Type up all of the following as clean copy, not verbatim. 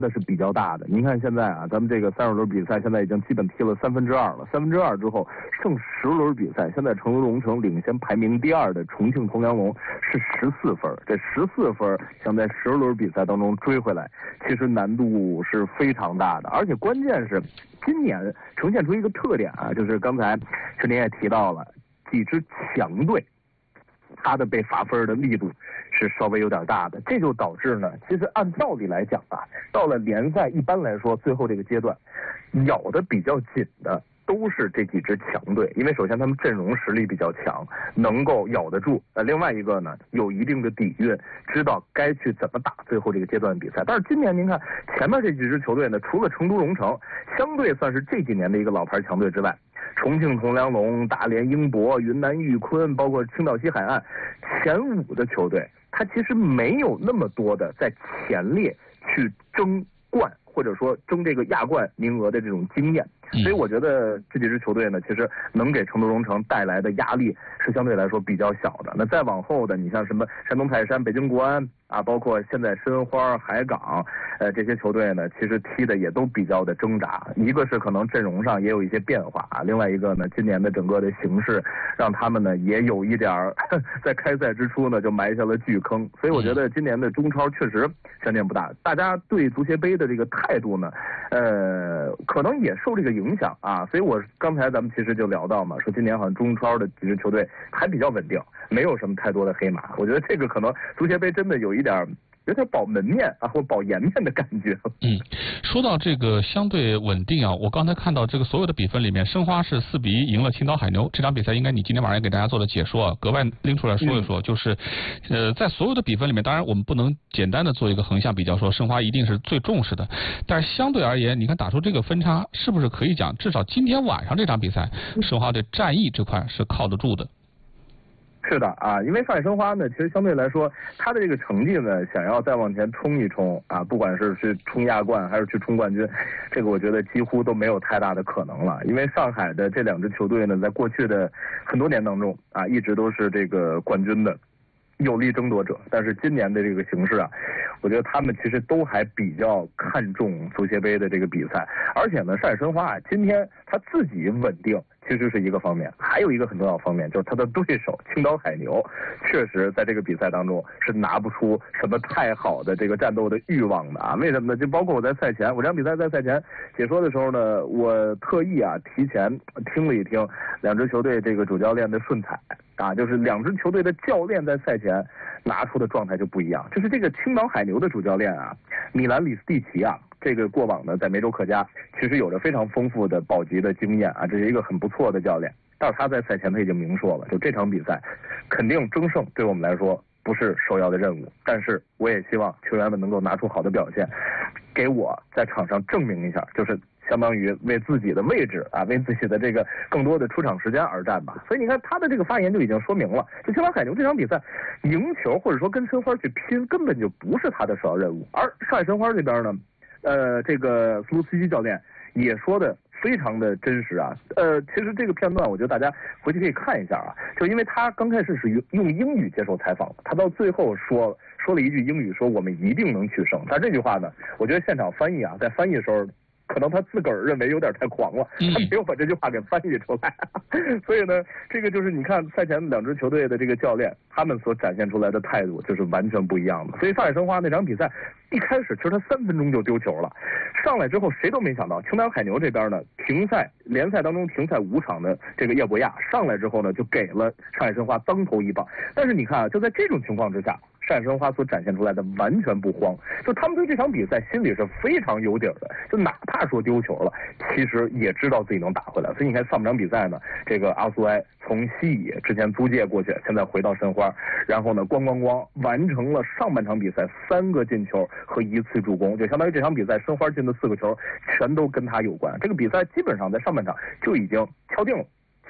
那是比较大的。您看现在啊，咱们这个30轮比赛现在已经基本踢了2/3了，2/3之后剩10轮比赛，现在成都龙城领先排名第2的重庆铜梁龙是14分，这14分想在10轮比赛当中追回来，其实难度是非常大的。而且关键是今年呈现出一个特点啊，就是刚才是您也提到了几支强队，他的被罚分的力度是稍微有点大的，这就导致呢，其实按道理来讲啊，到了联赛一般来说最后这个阶段，咬得比较紧的都是这几支强队，因为首先他们阵容实力比较强，能够咬得住。另外一个呢，有一定的底蕴，知道该去怎么打最后这个阶段比赛。但是今年您看前面这几支球队呢，除了成都龙城相对算是这几年的一个老牌强队之外，重庆铜梁龙、大连英博、云南玉坤，包括青岛西海岸前5的球队，它其实没有那么多的在前列去争冠或者说争这个亚冠名额的这种经验。所以我觉得这几支球队呢，其实能给成都龙城带来的压力是相对来说比较小的。那再往后的，你像什么山东泰山、北京国安啊，包括现在申花、海港，这些球队呢，其实踢的也都比较的挣扎。一个是可能阵容上也有一些变化，另外一个呢，今年的整个的形势让他们呢也有一点在开赛之初呢就埋下了巨坑。所以我觉得今年的中超确实悬念不大，大家对足协杯的这个态度呢，可能也受这个影响啊。所以我刚才咱们其实就聊到嘛，说今年好像中超的几支球队还比较稳定，没有什么太多的黑马。我觉得这个可能足协杯真的有点保门面啊，或保颜面的感觉。 说到这个相对稳定啊，我刚才看到这个所有的比分里面，申花是4-1赢了青岛海牛。这场比赛应该你今天晚上也给大家做了解说啊，格外拎出来说一说，就是在所有的比分里面，当然我们不能简单的做一个横向比较，说申花一定是最重视的，但是相对而言，你看打出这个分差，是不是可以讲，至少今天晚上这场比赛，申花的战役这块是靠得住的？ 是的啊，因为上海申花呢，其实相对来说，他的这个成绩呢，想要再往前冲一冲啊，不管是去冲亚冠还是去冲冠军，这个我觉得几乎都没有太大的可能了。因为上海的这2支球队呢，在过去的很多年当中啊，一直都是这个冠军的有力争夺者。但是今年的这个形势啊，我觉得他们其实都还比较看重足协杯的这个比赛。而且呢，上海申花啊，今天他自己稳定其实是一个方面，还有一个很重要的方面就是他的对手青岛海牛，确实在这个比赛当中是拿不出什么太好的这个战斗的欲望的啊。为什么呢？就包括我在赛前，我这场比赛在赛前解说的时候呢，我特意啊提前听了一听2支球队这个主教练的顺采啊，就是2支球队的教练在赛前拿出的状态就不一样。就是这个青岛海牛的主教练啊，米兰里斯蒂奇啊，这个过往呢在梅州克家其实有着非常丰富的保级的经验啊，这是一个很不错的教练。但是他在赛前他已经明说了，就这场比赛肯定争胜对我们来说不是首要的任务，但是我也希望球员们能够拿出好的表现，给我在场上证明一下，就是相当于为自己的位置啊，为自己的这个更多的出场时间而战吧。所以你看他的这个发言就已经说明了，就青岛海牛这场比赛赢球或者说跟申花去拼根本就不是他的首要任务。而上海申花这边呢，这个斯卢斯基教练也说的非常的真实啊。其实这个片段我觉得大家回去可以看一下啊，就因为他刚开始是用英语接受采访，他到最后说了一句英语，说我们一定能取胜。但这句话呢，我觉得现场翻译啊，在翻译的时候可能他自个儿认为有点太狂了，他没有把这句话给翻译出来。所以呢，这个就是你看赛前2支球队的这个教练他们所展现出来的态度就是完全不一样的。所以上海申花那场比赛一开始其实他3分钟就丢球了，上来之后谁都没想到青岛海牛这边呢，联赛当中停赛5场的这个叶博亚上来之后呢，就给了上海申花当头一棒。但是你看啊，就在这种情况之下，上海申花所展现出来的完全不慌，就他们对这场比赛心里是非常有底儿的，就哪怕说丢球了，其实也知道自己能打回来。所以你看上半场比赛呢，这个阿苏埃从西乙之前租借过去，现在回到申花，然后呢咣完成了上半场比赛3个进球和1次助攻，就相当于这场比赛申花进的4个球全都跟他有关。这个比赛基本上在上半场就已经敲定了，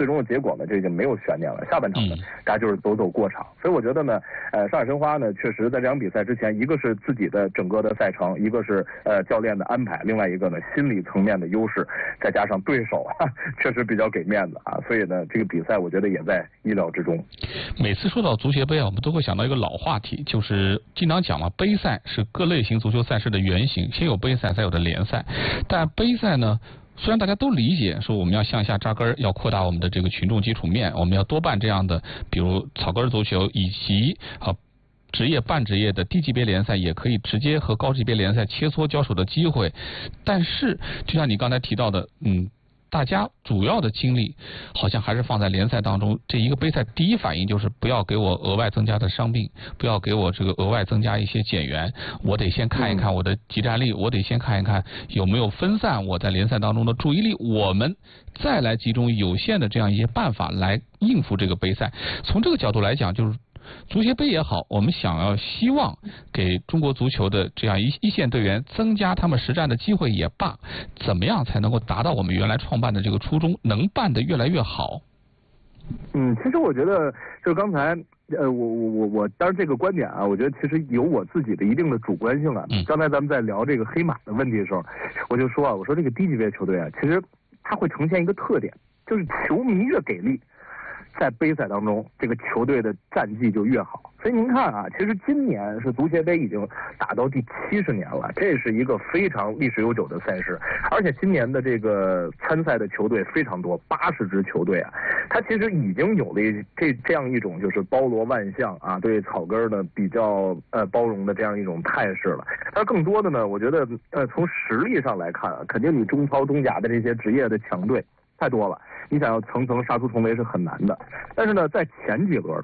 最终的结果呢就已经没有悬念了。下半场呢，大家就是走过场。所以我觉得呢，上海申花呢确实在这场比赛之前，一个是自己的整个的赛程，一个是教练的安排，另外一个呢心理层面的优势，再加上对手确实比较给面子啊，所以呢这个比赛我觉得也在意料之中。 每次说到足协杯啊，我们都会想到一个老话题，就是经常讲嘛，杯赛是各类型足球赛事的原型，先有杯赛才有的联赛。但杯赛呢，虽然大家都理解说我们要向下扎根，要扩大我们的这个群众基础面，我们要多办这样的，比如草根足球以及职业半职业的低级别联赛也可以直接和高级别联赛切磋交手的机会，但是就像你刚才提到的，大家主要的精力好像还是放在联赛当中。这一个杯赛第一反应就是不要给我额外增加的伤病，不要给我这个额外增加一些减员，我得先看一看我的集战力，我得先看一看有没有分散我在联赛当中的注意力，我们再来集中有限的这样一些办法来应付这个杯赛。从这个角度来讲，就是足协杯也好，我们希望给中国足球的这样一线队员增加他们实战的机会也罢，怎么样才能够达到我们原来创办的这个初衷，能办得越来越好？ 其实我觉得就是刚才我当然这个观点啊，我觉得其实有我自己的一定的主观性啊。刚才咱们在聊这个黑马的问题的时候，我就说我说这个低级别球队啊，其实它会呈现一个特点，就是球迷越给力，在杯赛当中，这个球队的战绩就越好。所以您看啊，其实今年是足协杯已经打到第70年了，这是一个非常历史悠久的赛事。而且今年的这个参赛的球队非常多，80支球队啊，它其实已经有了这样一种就是包罗万象啊，对草根的比较包容的这样一种态势了。但更多的呢，我觉得从实力上来看，肯定你中超、中甲的这些职业的强队太多了，你想要层层杀出重围是很难的。但是呢，在前几轮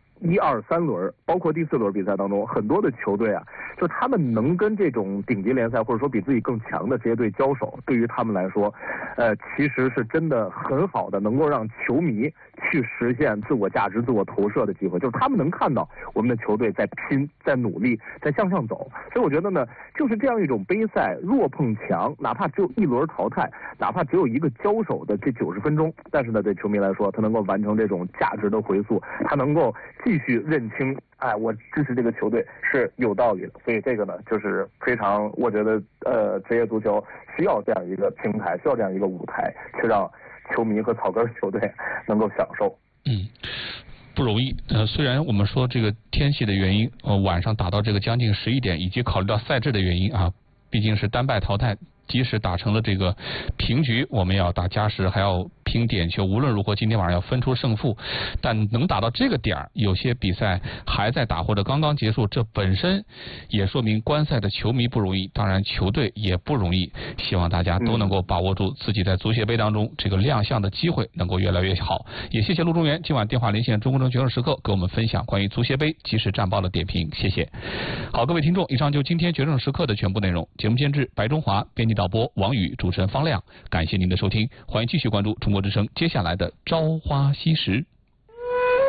1、2、3轮，包括第4轮比赛当中，很多的球队啊，就他们能跟这种顶级联赛或者说比自己更强的这些队交手，对于他们来说，其实是真的很好的，能够让球迷去实现自我价值、自我投射的机会。就是他们能看到我们的球队在拼、在努力、在向上走。所以我觉得呢，就是这样一种杯赛弱碰强，哪怕只有1轮淘汰，哪怕只有一个交手的这90分钟，但是呢，对球迷来说，他能够完成这种价值的回溯，他能够继续认清，我支持这个球队是有道理的。所以这个呢，就是非常，我觉得职业足球需要这样一个平台，需要这样一个舞台，去让球迷和草根球队能够享受。 不容易。虽然我们说这个天气的原因，晚上打到这个将近11点，以及考虑到赛制的原因啊，毕竟是单败淘汰。即使打成了这个平局，我们要打加时，还要拼点球，无论如何今天晚上要分出胜负。但能打到这个点儿，有些比赛还在打或者刚刚结束，这本身也说明观赛的球迷不容易，当然球队也不容易。希望大家都能够把握住自己在足协杯当中这个亮相的机会，能够越来越好。也谢谢陆中原今晚电话连线中国决胜时刻，给我们分享关于足协杯即时战报的点评，谢谢。好，各位听众，以上就今天决胜时刻的全部内容。节目监制白中华，编辑导播王宇，主持人方亮，感谢您的收听，欢迎继续关注中国之声接下来的朝花夕拾。